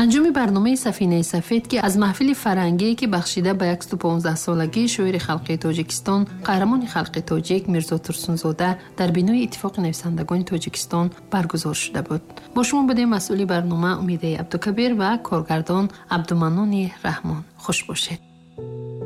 анҷоми барномаи Сафинаи сафед ки аз маҳфили фарҳангие ки бахшида ба 115-солагии шоири халқи Тоҷикистон, қаҳрамони халқи тоҷик Мирзо Турсунзода дар бинои Иттифоқи нависандагони Тоҷикистон баргузор шуда буд. бо шумо будем масъули барнома Умидаи Абдукабир ва коргардон Абдуманнони Раҳмон. хуш бошед.